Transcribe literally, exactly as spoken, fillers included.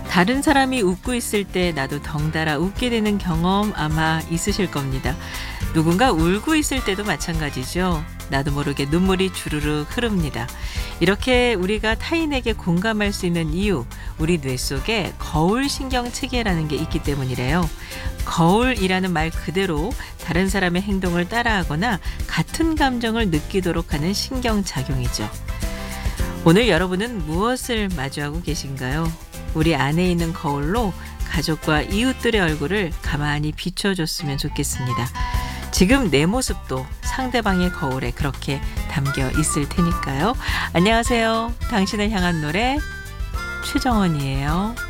다른 사람이 웃고 있을 때 나도 덩달아 웃게 되는 경험 아마 있으실 겁니다. 누군가 울고 있을 때도 마찬가지죠. 나도 모르게 눈물이 주르륵 흐릅니다. 이렇게 우리가 타인에게 공감할 수 있는 이유, 우리 뇌 속에 거울 신경 체계라는 게 있기 때문이래요. 거울이라는 말 그대로 다른 사람의 행동을 따라하거나 같은 감정을 느끼도록 하는 신경작용이죠. 오늘 여러분은 무엇을 마주하고 계신가요? 우리 안에 있는 거울로 가족과 이웃들의 얼굴을 가만히 비춰줬으면 좋겠습니다. 지금 내 모습도 상대방의 거울에 그렇게 담겨 있을 테니까요. 안녕하세요. 당신을 향한 노래 최정원이에요.